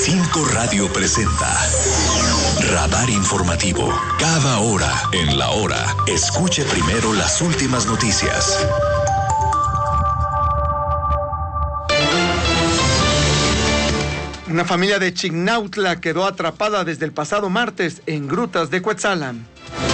5 Radio presenta Radar Informativo. Cada hora en la hora, escuche primero las últimas noticias. Una familia de Chignautla quedó atrapada desde el pasado martes en grutas de Cuetzalan.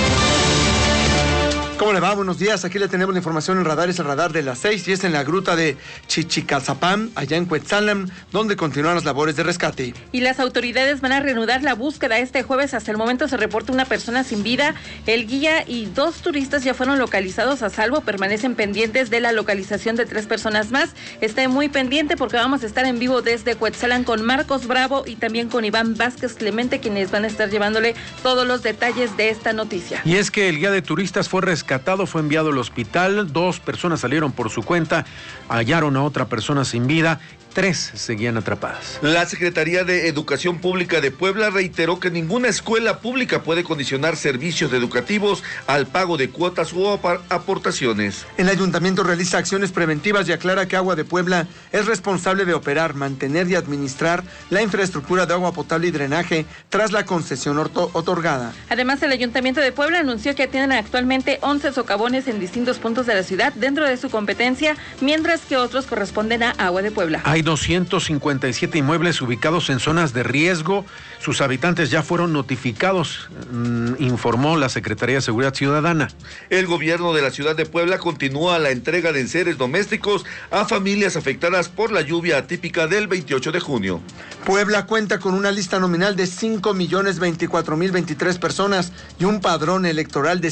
¿Cómo le va? Buenos días. Aquí le tenemos la información en radar. Es el radar de las 6 y es en la gruta de Chichicalzapán, allá en Cuetzalan, donde continúan las labores de rescate. Y las autoridades van a reanudar la búsqueda este jueves. Hasta el momento se reporta una persona sin vida. El guía y 2 turistas ya fueron localizados a salvo. Permanecen pendientes de la localización de 3 personas más. Esté muy pendiente porque vamos a estar en vivo desde Cuetzalan con Marcos Bravo y también con Iván Vázquez Clemente, quienes van a estar llevándole todos los detalles de esta noticia. Y es que el guía de turistas fue rescatado, fue enviado al hospital, 2 personas salieron por su cuenta, hallaron a otra persona sin vida, 3 seguían atrapadas. La Secretaría de Educación Pública de Puebla reiteró que ninguna escuela pública puede condicionar servicios educativos al pago de cuotas u aportaciones. El ayuntamiento realiza acciones preventivas y aclara que Agua de Puebla es responsable de operar, mantener y administrar la infraestructura de agua potable y drenaje tras la concesión otorgada. Además, el ayuntamiento de Puebla anunció que tienen actualmente 11 socavones en distintos puntos de la ciudad dentro de su competencia, mientras que otros corresponden a Agua de Puebla. Hay 257 inmuebles ubicados en zonas de riesgo. Sus habitantes ya fueron notificados, informó la Secretaría de Seguridad Ciudadana. El gobierno de la ciudad de Puebla continúa la entrega de enseres domésticos a familias afectadas por la lluvia atípica del 28 de junio. Puebla cuenta con una lista nominal de 5,024,023 personas y un padrón electoral de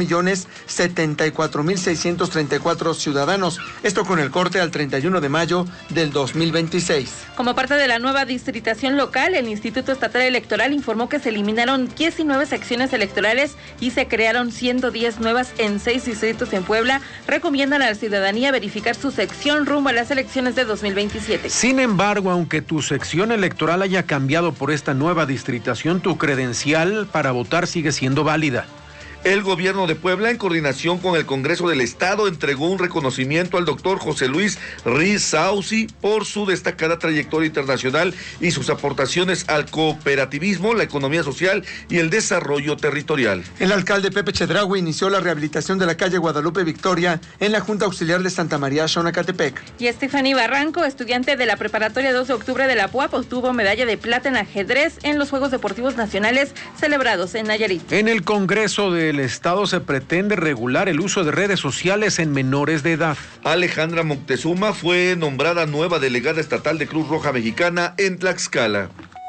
5,074,634 ciudadanos. Esto con el corte al 31 de mayo del 2026. Como parte de la nueva distritación local, el Instituto Estatal Electoral informó que se eliminaron 19 secciones electorales y se crearon 110 nuevas en 6 distritos en Puebla. Recomiendan a la ciudadanía verificar su sección rumbo a las elecciones de 2027. Sin embargo, aunque tu sección electoral haya cambiado por esta nueva distritación, tu credencial para votar sigue siendo válida. El gobierno de Puebla, en coordinación con el Congreso del Estado, entregó un reconocimiento al doctor José Luis Rizauzi por su destacada trayectoria internacional y sus aportaciones al cooperativismo, la economía social y el desarrollo territorial. El alcalde Pepe Chedraui inició la rehabilitación de la calle Guadalupe Victoria en la Junta Auxiliar de Santa María, Xonacatepec. Y Stephanie Barranco, estudiante de la preparatoria 2 de octubre de la PUAP, obtuvo medalla de plata en ajedrez en los Juegos Deportivos Nacionales celebrados en Nayarit. En el Congreso del Estado se pretende regular el uso de redes sociales en menores de edad. Alejandra Moctezuma fue nombrada nueva delegada estatal de Cruz Roja Mexicana en Tlaxcala.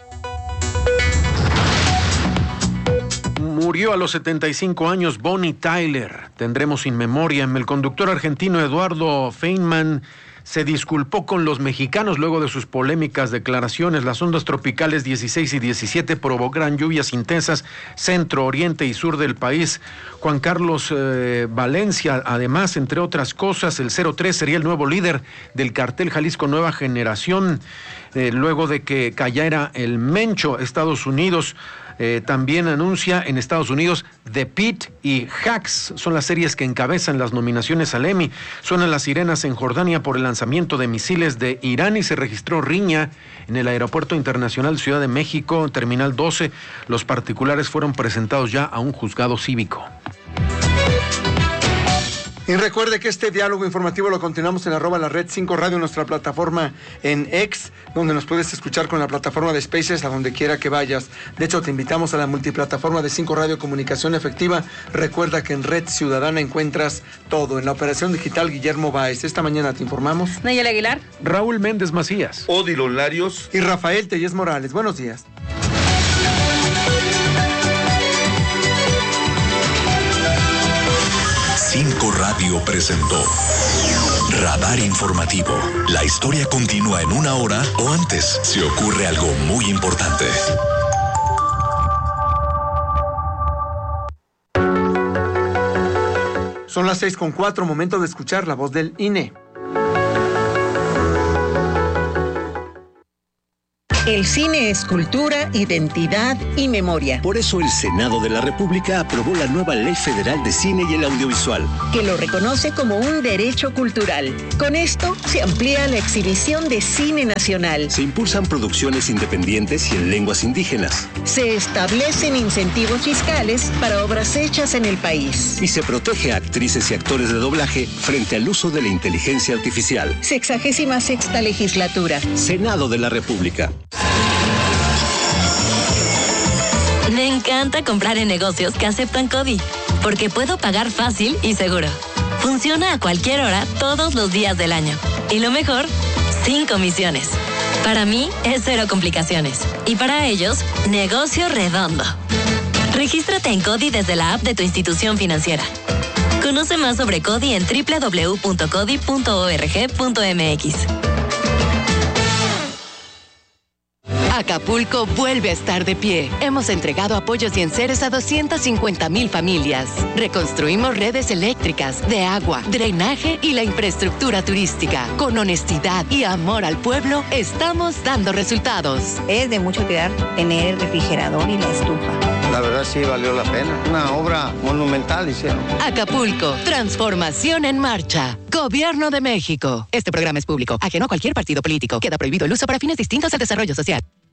Murió a los 75 años Bonnie Tyler. Tendremos in memoriam. El conductor argentino Eduardo Feynman se disculpó con los mexicanos luego de sus polémicas declaraciones. Las ondas tropicales 16 y 17 provocarán lluvias intensas centro, oriente y sur del país. Juan Carlos Valencia, además, entre otras cosas, el 03 sería el nuevo líder del cartel Jalisco Nueva Generación, luego de que cayera el Mencho. Estados Unidos también anuncia en Estados Unidos The Pit y Hacks, son las series que encabezan las nominaciones al Emmy. Suenan las sirenas en Jordania por el lanzamiento de misiles de Irán y se registró riña en el Aeropuerto Internacional Ciudad de México, Terminal 12. Los particulares fueron presentados ya a un juzgado cívico. Y recuerde que este diálogo informativo lo continuamos en @la red 5 Radio, nuestra plataforma en X, donde nos puedes escuchar con la plataforma de Spaces a donde quiera que vayas. De hecho, te invitamos a la multiplataforma de 5 Radio Comunicación Efectiva. Recuerda que en Red Ciudadana encuentras todo. En la operación digital, Guillermo Báez. Esta mañana te informamos Nayel Aguilar, Raúl Méndez Macías, Odilon Larios y Rafael Tellez Morales. Buenos días. 5 Radio presentó Radar Informativo. La historia continúa en 1 hora o antes si ocurre algo muy importante. Son las 6:04, momento de escuchar la voz del INE. El cine es cultura, identidad y memoria. Por eso el Senado de la República aprobó la nueva Ley Federal de Cine y el Audiovisual, que lo reconoce como un derecho cultural. Con esto se amplía la exhibición de cine nacional. Se impulsan producciones independientes y en lenguas indígenas. Se establecen incentivos fiscales para obras hechas en el país. Y se protege a actrices y actores de doblaje frente al uso de la inteligencia artificial. 66ª legislatura. Senado de la República. Me encanta comprar en negocios que aceptan CODI, porque puedo pagar fácil y seguro. Funciona a cualquier hora, todos los días del año. Y lo mejor, sin comisiones. Para mí es cero complicaciones. Y para ellos, negocio redondo. Regístrate en CODI desde la app de tu institución financiera. Conoce más sobre CODI en www.codi.org.mx. Acapulco vuelve a estar de pie. Hemos entregado apoyos y enseres a 250,000 familias. Reconstruimos redes eléctricas, de agua, drenaje y la infraestructura turística. Con honestidad y amor al pueblo, estamos dando resultados. Es de mucho cuidar tener el refrigerador y la estufa. La verdad sí valió la pena. Una obra monumental hicieron. Acapulco, transformación en marcha. Gobierno de México. Este programa es público, ajeno a cualquier partido político. Queda prohibido el uso para fines distintos al desarrollo social.